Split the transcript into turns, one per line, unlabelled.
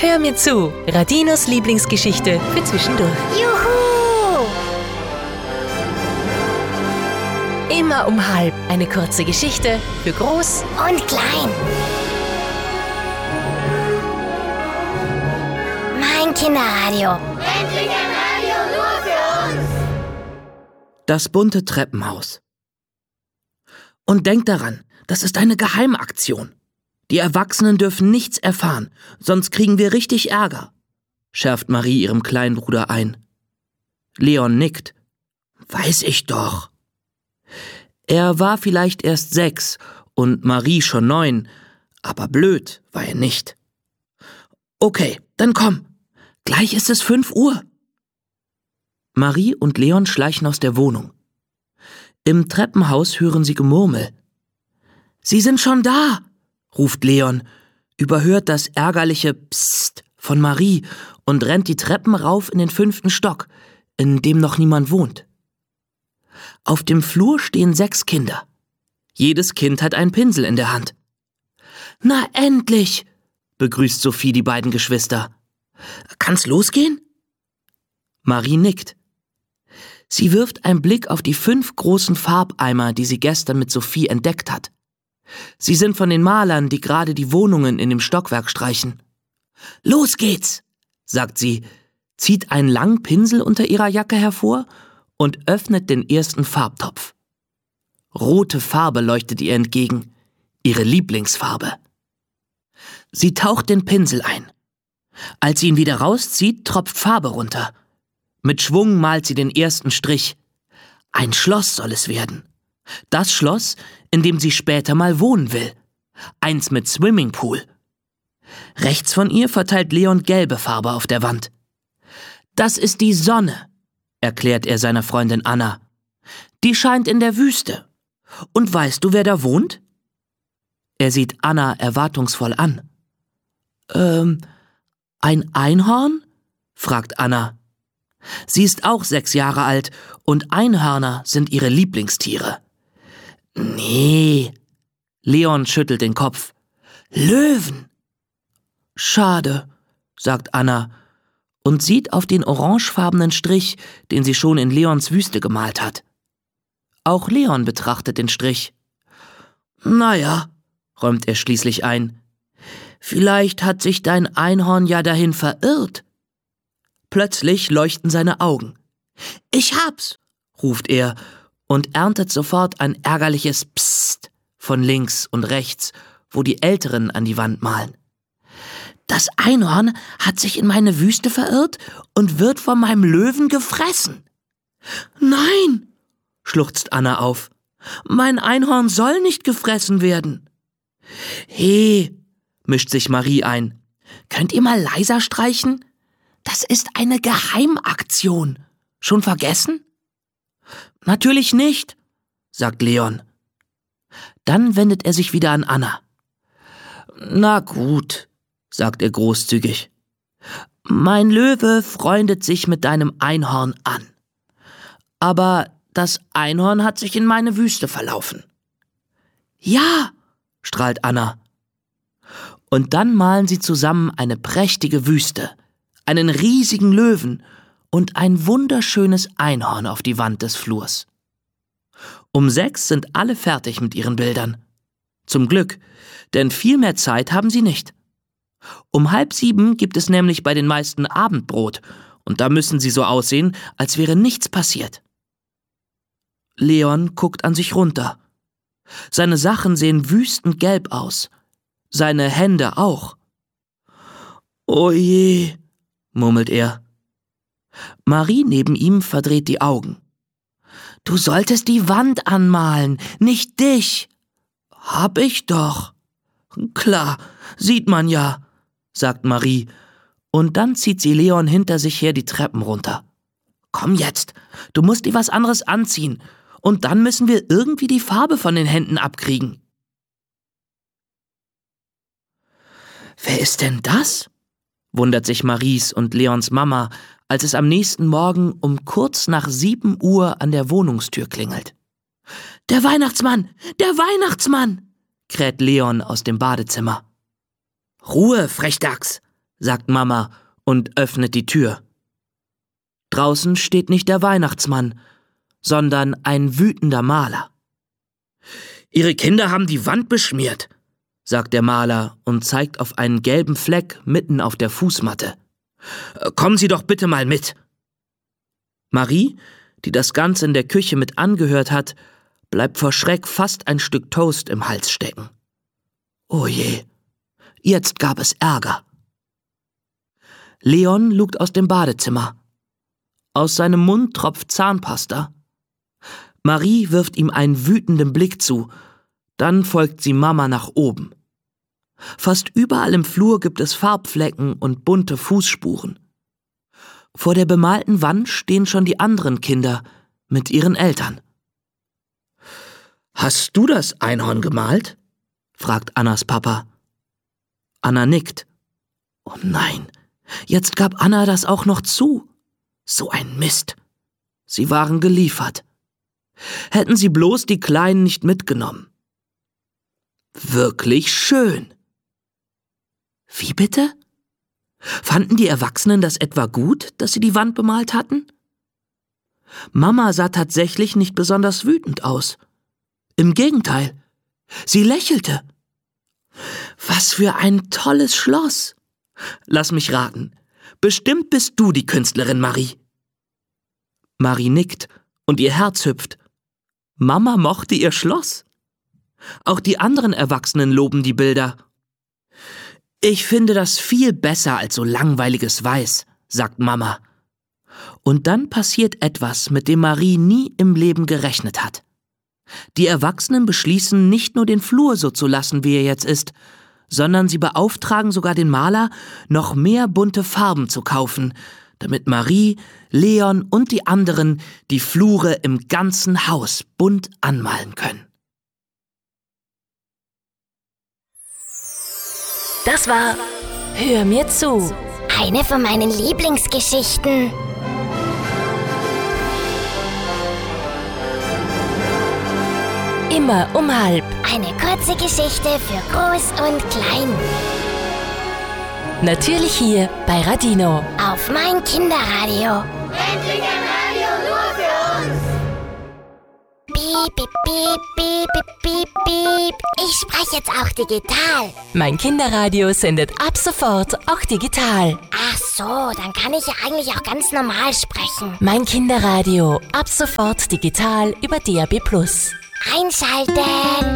Hör mir zu, Radinos Lieblingsgeschichte für zwischendurch.
Juhu!
Immer um 12:30 eine kurze Geschichte für Groß
Und klein. Mein Kinderradio.
Endlich ein Radio nur für uns!
Das bunte Treppenhaus. Und denk daran, das ist eine Geheimaktion. Die Erwachsenen dürfen nichts erfahren, sonst kriegen wir richtig Ärger, schärft Marie ihrem kleinen Bruder ein. Leon nickt. Weiß ich doch. Er war vielleicht erst 6 und Marie schon 9, aber blöd war er nicht. Okay, dann komm. Gleich ist es 5 Uhr. Marie und Leon schleichen aus der Wohnung. Im Treppenhaus hören sie Gemurmel. Sie sind schon da, ruft Leon, überhört das ärgerliche Psst von Marie und rennt die Treppen rauf in den 5. Stock, in dem noch niemand wohnt. Auf dem Flur stehen 6 Kinder. Jedes Kind hat einen Pinsel in der Hand. Na endlich, begrüßt Sophie die beiden Geschwister. Kann's losgehen? Marie nickt. Sie wirft einen Blick auf die 5 großen Farbeimer, die sie gestern mit Sophie entdeckt hat. Sie sind von den Malern, die gerade die Wohnungen in dem Stockwerk streichen. Los geht's, sagt sie, zieht einen langen Pinsel unter ihrer Jacke hervor und öffnet den ersten Farbtopf. Rote Farbe leuchtet ihr entgegen, ihre Lieblingsfarbe. Sie taucht den Pinsel ein. Als sie ihn wieder rauszieht, tropft Farbe runter. Mit Schwung malt sie den ersten Strich. Ein Schloss soll es werden. Das Schloss, in dem sie später mal wohnen will. Eins mit Swimmingpool. Rechts von ihr verteilt Leon gelbe Farbe auf der Wand. Das ist die Sonne, erklärt er seiner Freundin Anna. Die scheint in der Wüste. Und weißt du, wer da wohnt? Er sieht Anna erwartungsvoll an. Ein Einhorn? Fragt Anna. Sie ist auch 6 Jahre alt und Einhörner sind ihre Lieblingstiere. Nee, Leon schüttelt den Kopf. Löwen! Schade, sagt Anna und sieht auf den orangefarbenen Strich, den sie schon in Leons Wüste gemalt hat. Auch Leon betrachtet den Strich. Naja, räumt er schließlich ein. Vielleicht hat sich dein Einhorn ja dahin verirrt. Plötzlich leuchten seine Augen. Ich hab's, ruft er und erntet sofort ein ärgerliches Psst von links und rechts, wo die Älteren an die Wand malen. Das Einhorn hat sich in meine Wüste verirrt und wird von meinem Löwen gefressen. Nein, schluchzt Anna auf. Mein Einhorn soll nicht gefressen werden. He, mischt sich Marie ein. Könnt ihr mal leiser streichen? Das ist eine Geheimaktion. Schon vergessen? Natürlich nicht, sagt Leon. Dann wendet er sich wieder an Anna. Na gut, sagt er großzügig. Mein Löwe freundet sich mit deinem Einhorn an. Aber das Einhorn hat sich in meine Wüste verlaufen. Ja, strahlt Anna. Und dann malen sie zusammen eine prächtige Wüste, einen riesigen Löwen und ein wunderschönes Einhorn auf die Wand des Flurs. Um 6 sind alle fertig mit ihren Bildern. Zum Glück, denn viel mehr Zeit haben sie nicht. Um 6:30 gibt es nämlich bei den meisten Abendbrot und da müssen sie so aussehen, als wäre nichts passiert. Leon guckt an sich runter. Seine Sachen sehen wüstend gelb aus. Seine Hände auch. Oh je, murmelt er. Marie neben ihm verdreht die Augen. Du solltest die Wand anmalen, nicht dich. Hab ich doch. Klar, sieht man ja, sagt Marie, und dann zieht sie Leon hinter sich her die Treppen runter. Komm jetzt, du musst dir was anderes anziehen, und dann müssen wir irgendwie die Farbe von den Händen abkriegen. Wer ist denn das? Wundert sich Maries und Leons Mama, als es am nächsten Morgen um kurz nach 7 Uhr an der Wohnungstür klingelt. Der Weihnachtsmann! Der Weihnachtsmann! Kräht Leon aus dem Badezimmer. Ruhe, Frechdachs, sagt Mama und öffnet die Tür. Draußen steht nicht der Weihnachtsmann, sondern ein wütender Maler. »Ihre Kinder haben die Wand beschmiert«, sagt der Maler und zeigt auf einen gelben Fleck mitten auf der Fußmatte. »Kommen Sie doch bitte mal mit.« Marie, die das Ganze in der Küche mit angehört hat, bleibt vor Schreck fast ein Stück Toast im Hals stecken. Oh je, jetzt gab es Ärger. Leon lugt aus dem Badezimmer. Aus seinem Mund tropft Zahnpasta. Marie wirft ihm einen wütenden Blick zu, dann folgt sie Mama nach oben. Fast überall im Flur gibt es Farbflecken und bunte Fußspuren. Vor der bemalten Wand stehen schon die anderen Kinder mit ihren Eltern. »Hast du das Einhorn gemalt?« fragt Annas Papa. Anna nickt. Oh nein, jetzt gab Anna das auch noch zu. So ein Mist. Sie waren geliefert. Hätten sie bloß die Kleinen nicht mitgenommen. Wirklich schön. Wie bitte? Fanden die Erwachsenen das etwa gut, dass sie die Wand bemalt hatten? Mama sah tatsächlich nicht besonders wütend aus. Im Gegenteil, sie lächelte. Was für ein tolles Schloss. Lass mich raten, bestimmt bist du die Künstlerin, Marie. Marie nickt und ihr Herz hüpft. Mama mochte ihr Schloss. Auch die anderen Erwachsenen loben die Bilder. Ich finde das viel besser als so langweiliges Weiß, sagt Mama. Und dann passiert etwas, mit dem Marie nie im Leben gerechnet hat. Die Erwachsenen beschließen, nicht nur den Flur so zu lassen, wie er jetzt ist, sondern sie beauftragen sogar den Maler, noch mehr bunte Farben zu kaufen, damit Marie, Leon und die anderen die Flure im ganzen Haus bunt anmalen können.
Das war Hör mir zu.
Eine von meinen Lieblingsgeschichten.
Immer um halb.
Eine kurze Geschichte für Groß und Klein.
Natürlich hier bei Radino.
Auf mein Kinderradio.
Endlich ein Radio nur für uns.
Piep, piep, piep, piep, piep, piep, piep. Ich spreche jetzt auch digital.
Mein Kinderradio sendet ab sofort auch digital.
Ach so, dann kann ich ja eigentlich auch ganz normal sprechen.
Mein Kinderradio ab sofort digital über DAB+.
Einschalten.